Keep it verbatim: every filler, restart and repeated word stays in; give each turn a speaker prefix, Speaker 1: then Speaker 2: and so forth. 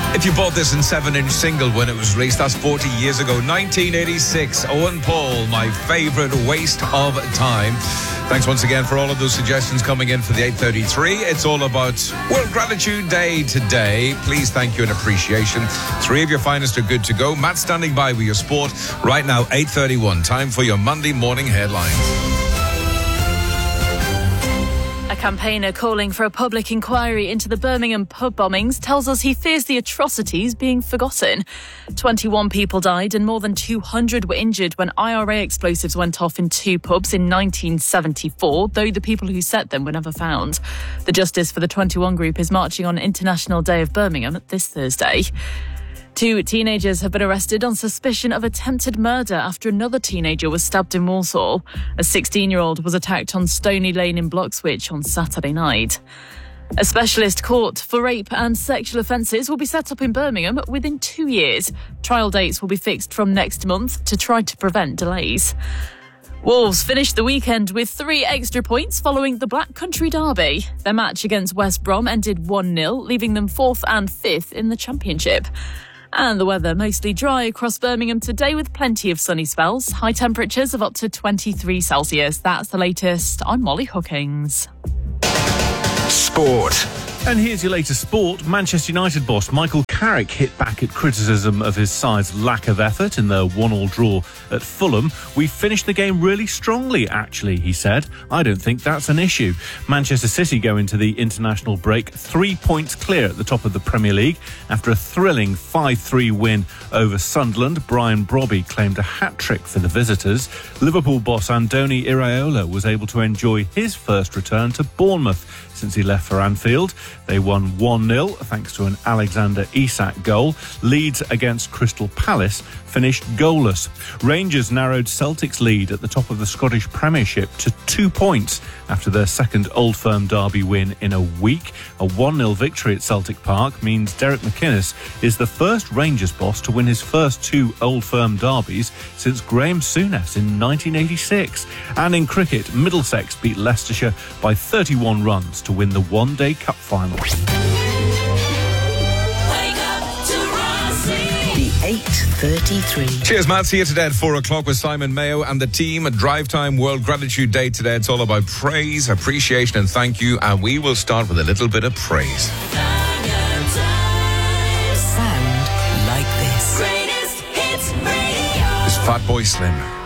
Speaker 1: If you bought this in seven-inch single when it was released, that's forty years ago, nineteen eighty-six. Owen Paul, my favourite waste of time. Thanks once again for all of those suggestions coming in for the eight thirty-three. It's all about World Gratitude Day today. Please, thank you and appreciation. Three of your finest are good to go. Matt standing by with your sport right now, eight thirty-one. Time for your Monday morning headlines.
Speaker 2: A campaigner calling for a public inquiry into the Birmingham pub bombings tells us he fears the atrocities being forgotten. twenty-one people died and more than two hundred were injured when I R A explosives went off in two pubs in nineteen seventy-four, though the people who set them were never found. The Justice for the twenty-one group is marching on International Day of Birmingham this Thursday. Two teenagers have been arrested on suspicion of attempted murder after another teenager was stabbed in Walsall. A sixteen-year-old was attacked on Stony Lane in Bloxwich on Saturday night. A specialist court for rape and sexual offences will be set up in Birmingham within two years. Trial dates will be fixed from next month to try to prevent delays. Wolves finished the weekend with three extra points following the Black Country Derby. Their match against West Brom ended one nil, leaving them fourth and fifth in the Championship. And the weather mostly dry across Birmingham today with plenty of sunny spells. High temperatures of up to twenty-three Celsius. That's the latest. I'm Molly Hookings.
Speaker 3: Sport.
Speaker 4: And here's your latest sport. Manchester United boss Michael Carrick hit back at criticism of his side's lack of effort in their one-all draw at Fulham. "We finished the game really strongly, actually," he said. "I don't think that's an issue." Manchester City go into the international break three points clear at the top of the Premier League after a thrilling five three win over Sunderland. Brian Brobby claimed a hat-trick for the visitors. Liverpool boss Andoni Iraola was able to enjoy his first return to Bournemouth since he left for Anfield. They won one nil thanks to an Alexander Isak goal. Leeds against Crystal Palace finished goalless. Rangers narrowed Celtic's lead at the top of the Scottish Premiership to two points after their second Old Firm derby win in a week. A one nil victory at Celtic Park means Derek McInnes is the first Rangers boss to win his first two Old Firm derbies since Graham Souness in nineteen eighty-six. And in cricket, Middlesex beat Leicestershire by thirty-one runs to win the one-day cup final.
Speaker 3: eight thirty-three.
Speaker 1: Cheers, Matt. See you today at four o'clock with Simon Mayo and the team at Drive Time World Gratitude Day today. It's all about praise, appreciation and thank you. And we will start with a little bit of praise.
Speaker 3: Sound like this.
Speaker 1: It's Fatboy Slim.